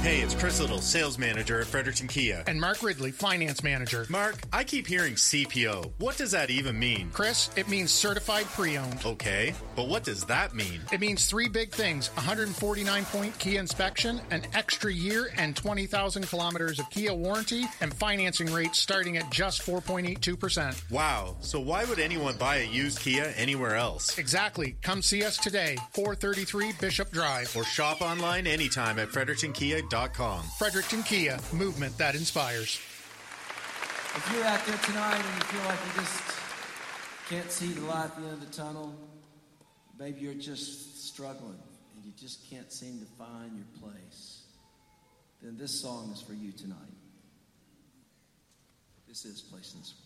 Hey, it's Chris Little, sales manager at Fredericton Kia. And Mark Ridley, finance manager. Mark, I keep hearing CPO. What does that even mean? Chris, it means certified pre-owned. Okay, but what does that mean? It means three big things: 149-point Kia inspection, an extra year and 20,000 kilometers of Kia warranty, and financing rates starting at just 4.82%. Wow, so why would anyone buy a used Kia anywhere else? Exactly. Come see us today, 433 Bishop Drive. Or shop online anytime at FrederictonKia.com. Fredericton Kia, movement that inspires. If you're out there tonight and you feel like you just can't see the light at the end of the tunnel, maybe you're just struggling and you just can't seem to find your place, then this song is for you tonight. This is Place in the Square.